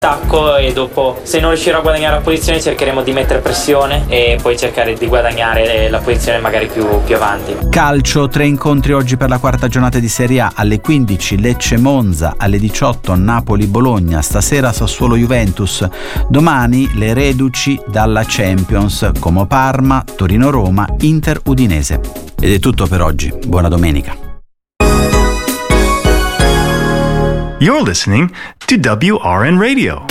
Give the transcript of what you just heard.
attacco, e dopo, se non riuscirò a guadagnare la posizione, cercheremo di mettere pressione e poi cercare di guadagnare la posizione magari più avanti. Calcio, 3 incontri oggi per la quarta giornata di Serie A. Alle 15 Lecce-Monza, alle 18 Napoli-Bologna, stasera Sassuolo-Juventus, domani le reduci dalla Champions, Como Parma, Torino-Roma, Inter-Udinese. Ed è tutto per oggi, buona domenica. You're listening to WRN Radio.